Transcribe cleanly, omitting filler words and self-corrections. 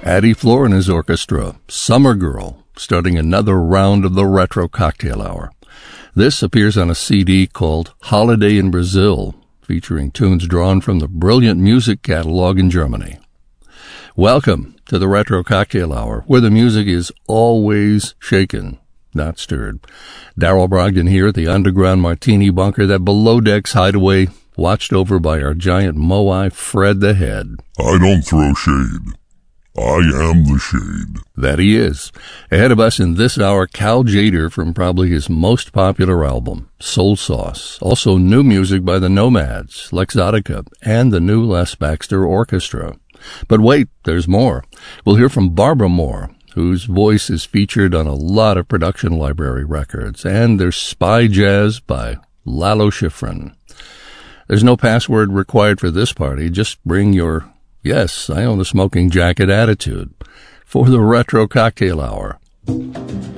Addie Floor and his orchestra, Summer Girl, starting another round of the Retro Cocktail Hour. This appears on a CD called Holiday in Brazil, featuring tunes drawn from the brilliant music catalog in Germany. Welcome to the Retro Cocktail Hour, where the music is always shaken, not stirred. Daryl Brogdon here at the underground martini bunker, that below decks hideaway, watched over by our giant Moai Fred the Head. I don't throw shade. I am the shade. That he is. Ahead of us in this hour, Cal Tjader from probably his most popular album, Soul Sauce. Also new music by the Nomads, Lexotica, and the new Les Baxter Orchestra. But wait, there's more. We'll hear from Barbara Moore, whose voice is featured on a lot of production library records, and there's Spy Jazz by Lalo Schifrin. There's no password required for this party. Just bring your, yes, I own the smoking jacket attitude for the Retro Cocktail Hour.